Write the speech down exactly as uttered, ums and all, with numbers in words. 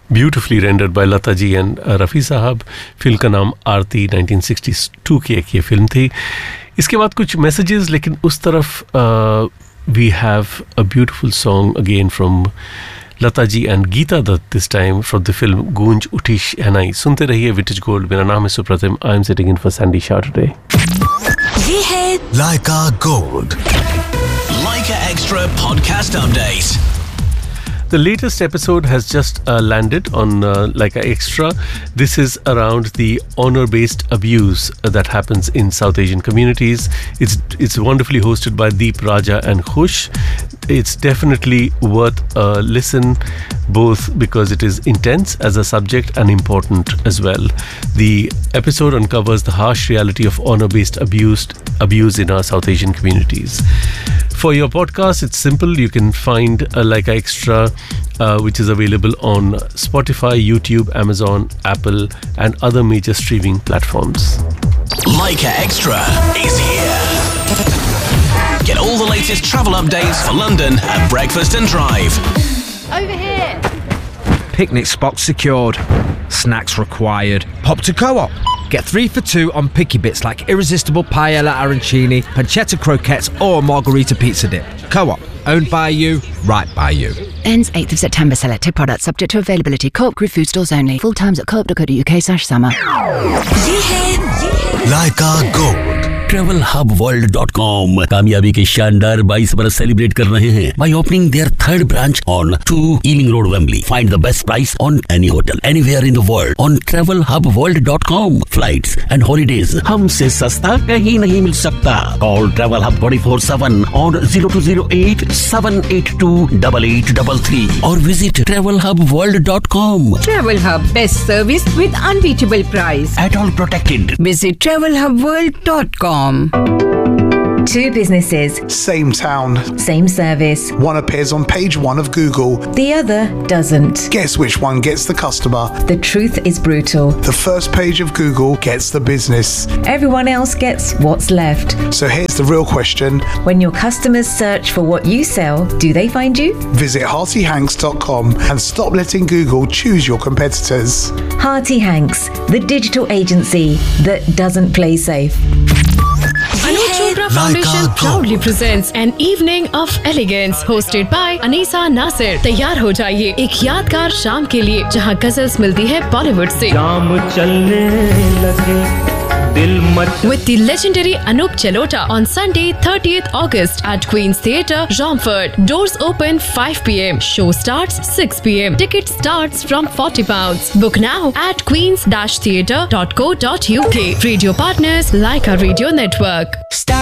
Beautifully rendered by Lata ji and Rafi साहब. Film का नाम आरती नाइनटीन सिक्सटी टू की एक ये फिल्म थी. इसके बाद कुछ मैसेजेस, लेकिन उस तरफ we have a beautiful song again from Lata ji and Geeta Dutt, this time from the film गूंज उठी शहनाई. सुनते रहिए विंटेज गोल्ड. मेरा नाम है Supratim. I am sitting in for Sandy Shah today. ये है लाइका gold, Lyca extra podcast update. The latest episode has just uh, landed on uh, Laika Extra. This is around the honor-based abuse uh, that happens in South Asian communities. It's it's wonderfully hosted by Deep Raja and Khush. It's definitely worth a listen, both because it is intense as a subject and important as well. The episode uncovers the harsh reality of honor-based abuse, abuse in our South Asian communities. For your podcast, it's simple. You can find uh, Laika Extra, uh, which is available on Spotify, YouTube, Amazon, Apple, and other major streaming platforms. Laika Extra is here. Get all the latest travel updates for London at breakfast and drive. Over here. Picnic spot secured. Snacks required. Pop to Co-op. Get three for two on picky bits like irresistible paella arancini, pancetta croquettes or margarita pizza dip. Co-op. Owned by you, right by you. Ends eighth of September. Selected products subject to availability. Co-op Group food stores only. Full times at co-op dot co dot uk slash summer. ये है लाइका gold. Travel hub world dot com कामयाबी के शानदार बाईस बरस celebrate कर रहे हैं by opening their third branch on two Ealing Road, Wembley. Find the best price on any hotel anywhere in the world on travel hub world dot com. Flights and holidays हमसे सस्ता कहीं नहीं मिल सकता. Call Travel Hub twenty-four seven on zero two zero eight seven eight two eight eight three three or visit travel hub world dot com. Travel Hub, best service with unbeatable price. At all protected. Visit travel hub world dot com. Two businesses, same town, same service. one appears on page one of Google, The other doesn't. guess which one gets the customer? The truth is brutal. The first page of Google gets the business. Everyone else gets what's left. So here's the real question. When your customers search for what you sell, do they find you? Visit hearty hanks dot com and stop letting Google choose your competitors. Hearty Hanks, the digital agency that doesn't play safe. Anuj Chopra Foundation proudly presents an evening of elegance hosted by Anisa Nasir. तैयार हो जाइए एक यादगार शाम के लिए जहां गजल्स मिलती है बॉलीवुड से. शाम चलने लगे दिल much. With the legendary Anup Jalota on Sunday thirtieth August at Queen's Theatre, Romford. Doors open five p m. Show starts six p m. Ticket starts from forty pounds. Book now at queens dash theatre dot co dot uk. Radio partners Laika Radio Network.